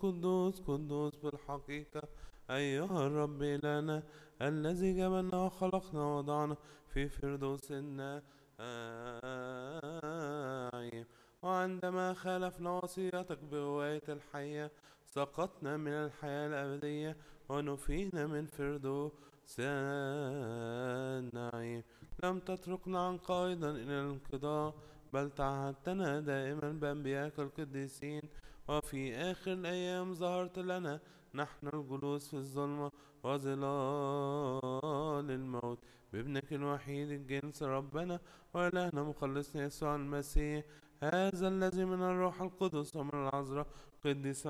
قدوس قدوس بالحقيقة أيها الرب إلهنا الذي جبلنا وخلقنا ووضعنا في فردوس النعيم. وعندما خالفنا وصيتك بغواية الحية سقطنا من الحياة الأبدية ونفينا من فردوس النعيم. لم تتركنا عن قائدا إلى الانقضاء بل تعهدتنا دائما بأنبيائك القديسين. وفي آخر الأيام ظهرت لنا نحن الجلوس في الظلمة وظلال الموت بابنك الوحيد الجنس ربنا وإلهنا مخلصنا يسوع المسيح، هذا الذي من الروح القدس ومن العذراء قديس